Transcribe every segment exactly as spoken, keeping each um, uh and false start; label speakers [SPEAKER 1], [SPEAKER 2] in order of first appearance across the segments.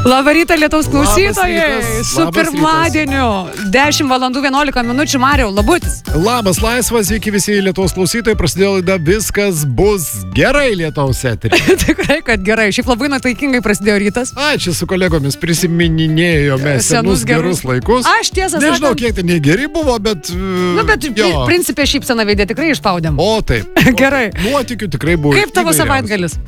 [SPEAKER 1] Labą rytą, Lietuvos klausytojai.
[SPEAKER 2] rytas,
[SPEAKER 1] Su
[SPEAKER 2] labas
[SPEAKER 1] pirmadieniu. dešimt valandų vienuolika minučių. Mariau, labutis.
[SPEAKER 2] Labas, laisvas, iki visi Lietuvos klausytojai. Prasidėjo laida Viskas bus gerai Lietuvos eteryje.
[SPEAKER 1] Tikrai, kad gerai. Šiaip labai nuotaikingai prasidėjo rytas.
[SPEAKER 2] A, čia su kolegomis prisimininėjome senus gerus laikus.
[SPEAKER 1] Aš tiesą
[SPEAKER 2] Nežinau,
[SPEAKER 1] sakant-
[SPEAKER 2] kiek ten negeri buvo, bet...
[SPEAKER 1] Nu, bet
[SPEAKER 2] jo.
[SPEAKER 1] principė šypseną veidė tikrai išspaudėm.
[SPEAKER 2] O, taip.
[SPEAKER 1] Gerai.
[SPEAKER 2] Nuotikių tikrai buvo.
[SPEAKER 1] Kaip tavo
[SPEAKER 2] įvairiausių.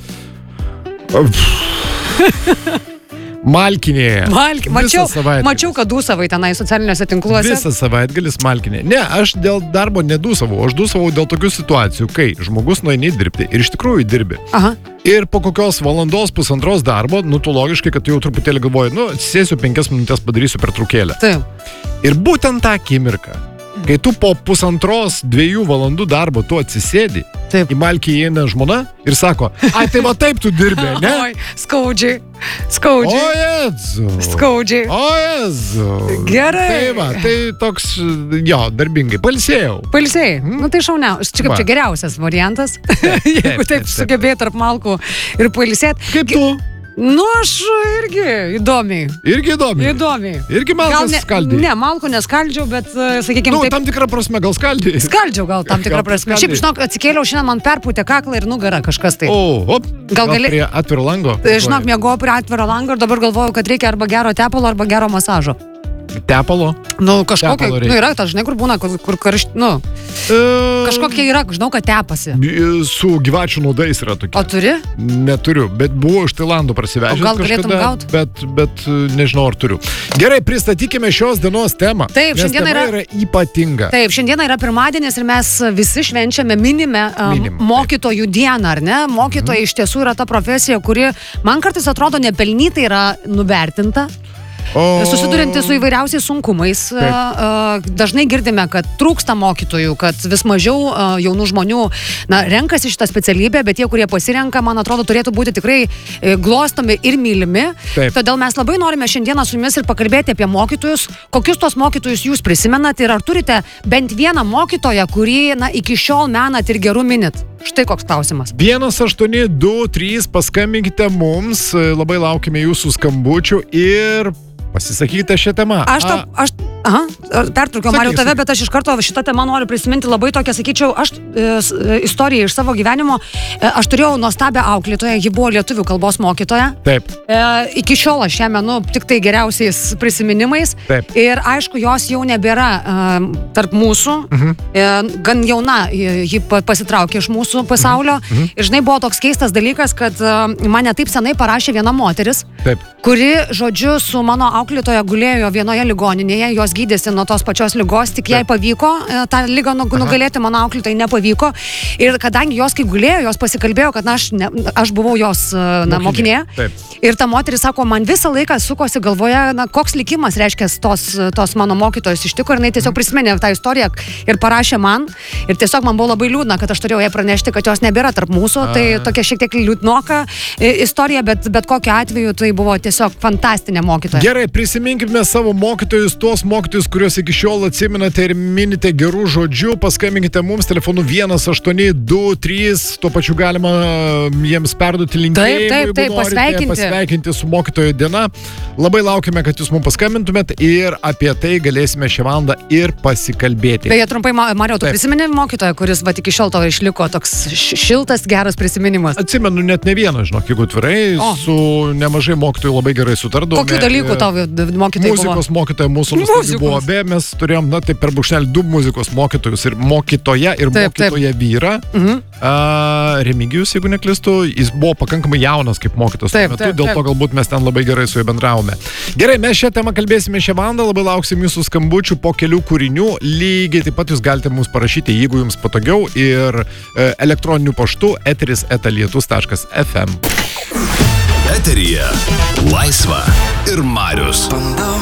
[SPEAKER 1] savaitgalis?
[SPEAKER 2] Malkinėje.
[SPEAKER 1] Malki, mačiau,
[SPEAKER 2] Visas savaitgalis.
[SPEAKER 1] mačiau, kad dūsavai tenai socialiniuose tinkluose.
[SPEAKER 2] Visas savaitgalis Malkinėje. Ne, aš dėl darbo nedūsavau. Aš dūsavau dėl tokių situacijų, kai žmogus nueini dirbti ir iš tikrųjų dirbi.
[SPEAKER 1] Aha.
[SPEAKER 2] Ir po kokios valandos, pusantros darbo, nu tu logiškai, kad tu jau truputėlį galvoji, nu, sėsiu penkias minutės, padarysiu pertraukėlę.
[SPEAKER 1] Taip.
[SPEAKER 2] Ir būtent tą akimirką, kai tu po pusantros, dviejų valandų darbo tu atsisėdi,
[SPEAKER 1] Taip.
[SPEAKER 2] į Malkį įeina žmona ir sako, ai, tai va taip tu dirbi, ne?
[SPEAKER 1] Oi, skaudžiai.
[SPEAKER 2] O
[SPEAKER 1] Skaudžiai.
[SPEAKER 2] Jezu.
[SPEAKER 1] Skaudžiai.
[SPEAKER 2] O Jezu.
[SPEAKER 1] Gerai.
[SPEAKER 2] Tai va, tai toks, jo, darbingai, palsėjau.
[SPEAKER 1] Pailsėjai. Nu tai šauniausias. Čia kaip
[SPEAKER 2] Va.
[SPEAKER 1] čia geriausias variantas.
[SPEAKER 2] taip,
[SPEAKER 1] Jeigu
[SPEAKER 2] taip,
[SPEAKER 1] taip
[SPEAKER 2] taip.
[SPEAKER 1] sugebėjai tarp malkų ir pailsėt.
[SPEAKER 2] Kaip tu?
[SPEAKER 1] Nu aš irgi įdomiai.
[SPEAKER 2] Irgi įdomi.
[SPEAKER 1] Įdomiai.
[SPEAKER 2] Irgi
[SPEAKER 1] Gal
[SPEAKER 2] malkas
[SPEAKER 1] ne,
[SPEAKER 2] skaldai.
[SPEAKER 1] ne, malkų neskaldžiau, bet, uh, sakykime,
[SPEAKER 2] Nu,
[SPEAKER 1] taip.
[SPEAKER 2] tam tikrą prasme gal skaldai.
[SPEAKER 1] Skaldžiau gal tam tikrą
[SPEAKER 2] Gal
[SPEAKER 1] prasme.
[SPEAKER 2] skaldai.
[SPEAKER 1] Šiaip, žinok, atsikėliau šiandien, man perpūtė kaklą ir nugarą kažkas tai.
[SPEAKER 2] O, op.
[SPEAKER 1] Gal gali-
[SPEAKER 2] Prie atviro lango?
[SPEAKER 1] Žinok, mėgau prie atviro lango ir dabar galvoju, kad reikia arba gero tepalo, arba gero masažo.
[SPEAKER 2] Tepalo.
[SPEAKER 1] Nu, kažkokia,
[SPEAKER 2] Tepalo reikia.
[SPEAKER 1] nu, yra, ta, žinai, kur būna, kur, kur karšt, nu,
[SPEAKER 2] E,
[SPEAKER 1] kažkokia yra, žinau, kad tepasi.
[SPEAKER 2] Su gyvačių naudais yra tokie.
[SPEAKER 1] O turi?
[SPEAKER 2] Neturiu, bet buvau iš Tailando prasivežęs
[SPEAKER 1] O gal galėtum
[SPEAKER 2] kažkada,
[SPEAKER 1] gaut?
[SPEAKER 2] bet, bet e, nežinau, ar turiu. Gerai, pristatykime šios dienos temą.
[SPEAKER 1] Taip,
[SPEAKER 2] nes
[SPEAKER 1] šiandieną
[SPEAKER 2] tema
[SPEAKER 1] yra-
[SPEAKER 2] yra ypatinga.
[SPEAKER 1] Taip, šiandieną yra pirmadienis ir mes visi švenčiame, minime um,
[SPEAKER 2] Minim, taip.
[SPEAKER 1] mokytojų dieną, ar ne? Mokytojai iš tiesų yra ta profesija, kuri man kartais atrodo nepelnytai yra nuvertinta.
[SPEAKER 2] O...
[SPEAKER 1] Susidurinti su įvairiausiais sunkumais. A, a, Dažnai girdime, kad trūksta mokytojų, kad vis mažiau a, jaunų žmonių na, renkasi šitą specialybę, bet tie, kurie pasirenka, man atrodo, turėtų būti tikrai e, glostomi ir mylimi.
[SPEAKER 2] Taip.
[SPEAKER 1] Todėl mes labai norime šiandieną su jumis ir pakalbėti apie mokytojus, kokius tos mokytojus jūs prisimenat ir ar turite bent vieną mokytoją, kurį na, iki šiol menat ir gerų minit. Štai koks klausimas.
[SPEAKER 2] vienas aštuoni du trys, paskambinkite mums, labai laukime jūsų skambučių ir pasisakykite šią temą.
[SPEAKER 1] Aš tau, aš, aha, pertraukiau,
[SPEAKER 2] Sakyk,
[SPEAKER 1] Mariau, tave,
[SPEAKER 2] sakyk.
[SPEAKER 1] bet aš iš karto šitą temą noriu prisiminti labai tokią, sakyčiau, aš e, s- e, istoriją iš savo gyvenimo, e, aš turėjau nuostabią auklėtoją, ji buvo lietuvių kalbos mokytoja.
[SPEAKER 2] Taip.
[SPEAKER 1] E, iki šiol aš ją menu tik tai geriausiais prisiminimais.
[SPEAKER 2] Taip.
[SPEAKER 1] Ir aišku, jos jau nebėra e, tarp mūsų.
[SPEAKER 2] Mhm.
[SPEAKER 1] E, gan jauna, ji ji pa- pasitraukė iš mūsų pasaulio.
[SPEAKER 2] Mhm.
[SPEAKER 1] Ir žinai, buvo toks keistas dalykas, kad e, mane taip senai parašė viena moteris,
[SPEAKER 2] Taip.
[SPEAKER 1] kuri, žodžiu, su mano auklėtoja gulėjo vienoje ligoninėje, jos gydėsi nuo tos pačios ligos, tik jai
[SPEAKER 2] Taip.
[SPEAKER 1] pavyko e, tą ligą nu- nugalėti, mano auklėtojai nepavyko. Ir kadangi jos kai gulėjo, jos pasikalbėjo, kad na, aš, ne, aš buvau jos e, na,
[SPEAKER 2] Mokinė.
[SPEAKER 1] mokinė.
[SPEAKER 2] Taip.
[SPEAKER 1] Ir ta moteris sako, man visą laiką sukosi galvoje, na, koks likimas reiškia tos, tos mano mokytojos ištiko. Ir jinai tiesiog prisiminė tą istoriją ir parašė man. Ir tiesiog man buvo labai liūdna, kad aš turėjau jai pranešti, kad jos nebėra tarp mūsų.
[SPEAKER 2] A.
[SPEAKER 1] Tai tokia šiek tiek liūdnoka e, istorija, bet, bet kokiu atveju tai buvo tiesiog fantastinė mokytoja.
[SPEAKER 2] Gerai, prisiminkime savo mokytojus, tuos mokytojus, kuriuos iki šiol atsiminate ir minite gerų žodžių. Paskambinkite mums telefonu vienas aštuoni du trys, tuo pačiu galima jiems perduoti linkėjimų.
[SPEAKER 1] Taip, taip,
[SPEAKER 2] jeigu
[SPEAKER 1] taip,
[SPEAKER 2] norite
[SPEAKER 1] pasveikinti.
[SPEAKER 2] pasveikinti su mokytojo diena. Labai laukime, kad jūs mums paskambintumėt ir apie tai galėsime šią valandą ir pasikalbėti.
[SPEAKER 1] Beje, trumpai, Ma- Mariau, tu
[SPEAKER 2] Taip.
[SPEAKER 1] prisimeni mokytoją, kuris va iki šiol tavo išliko toks š- šiltas, geras prisiminimas?
[SPEAKER 2] Atsimenu net ne vieną, žinok, jeigu atvirai,
[SPEAKER 1] O.
[SPEAKER 2] su nemažai mokytojų labai gerai sutardavome.
[SPEAKER 1] Kokių dalykų
[SPEAKER 2] Ir-
[SPEAKER 1] tavo d- mokytojai buvo?
[SPEAKER 2] Muzikos mokytoja mūsų nuostabi
[SPEAKER 1] Muzikos.
[SPEAKER 2] buvo, be mes turėjom, na taip per bušnelį du muzikos mokytojus ir mokytoja ir
[SPEAKER 1] Taip, taip.
[SPEAKER 2] mokytoja vyrą.
[SPEAKER 1] Mhm.
[SPEAKER 2] A, Remigijus, jeigu neklistu, jis buvo pakankamai jaunas kaip mokytojas.
[SPEAKER 1] Taip,
[SPEAKER 2] tuo metu,
[SPEAKER 1] taip,
[SPEAKER 2] dėl
[SPEAKER 1] taip.
[SPEAKER 2] to galbūt mes ten labai gerai su juo bendravome. Gerai, mes šią temą kalbėsime šią valandą, labai lauksim jūsų skambučių po kelių kūrinių. Lygiai taip pat jūs galite mums parašyti, jeigu jums patogiau, ir e, elektroniniu paštu eteris eta lietus taškas ef em.
[SPEAKER 3] Eteryje Laisva ir Marius.